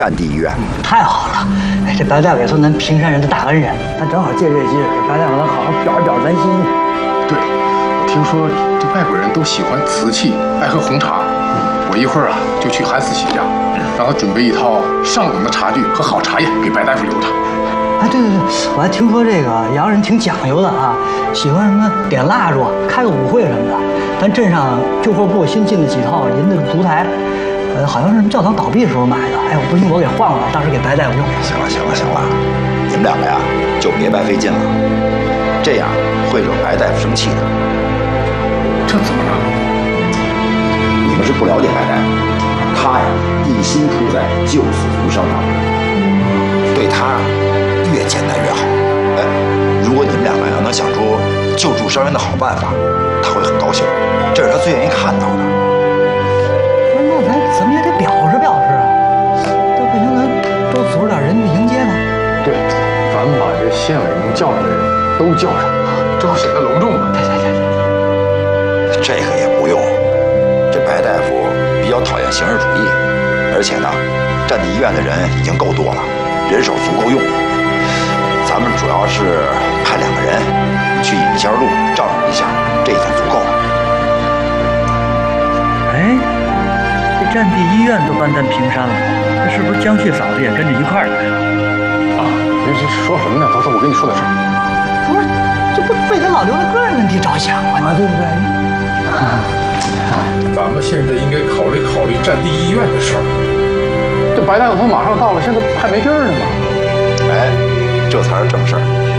战地医院。 太好了，哎，这白大夫也算咱平山人的大恩人，那正好借这机会，白大夫能好好表一表咱心意。 对，我听说这外国人都喜欢瓷器，爱喝红茶。我一会儿就去韩思琪家，让他准备一套上等的茶具和好茶叶给白大夫留着。 哎，对，我还听说这个洋人挺讲究的啊，喜欢什么点蜡烛、开个舞会什么的。咱镇上旧货部新进了几套银的烛台，好像是什么教堂倒闭的时候买的。哎，我不行，我给换过来，当时给白大夫用。 行了，你们两个呀就别白费劲了，这样会惹白大夫生气的。 这怎么了？ 你们是不了解白大夫，他呀一心扑在救死扶伤上，对他越简单越好。哎，如果你们两个要能想出救助伤员的好办法，他会很高兴，这是他最愿意看到的。 那咱怎么也得表示表示啊，这不行，咱多组织点人去迎接他。 对，咱们把这县委能叫上的人都叫上，这不显得隆重吗？ 对，这个也不用。这白大夫比较讨厌形式主义，而且呢，战地医院的人已经够多了，人手足够用。咱们主要是派2个人去引一下路，照应一下，这已经足够了。 哎，这战地医院都搬咱平山了，这是不是江旭嫂子也跟着一块儿来了？ 啊，您这说什么呢？都是我跟你说的事儿。 不是，这不为咱老刘的个人问题着想吗？对不对？ 咱们现在应该考虑战地医院的事儿。这白大夫他马上到了，现在还没地儿呢嘛。 哎，这才是正事儿。